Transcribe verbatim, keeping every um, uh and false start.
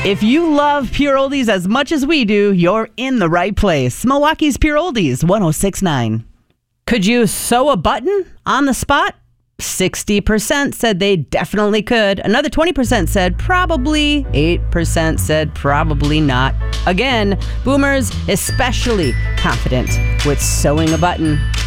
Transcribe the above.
If you love Pure Oldies as much as we do, you're in the right place. Milwaukee's Pure Oldies, one oh six point nine. Could you sew a button on the spot? sixty percent said they definitely could. Another twenty percent said probably. eight percent said probably not. Again, boomers especially confident with sewing a button.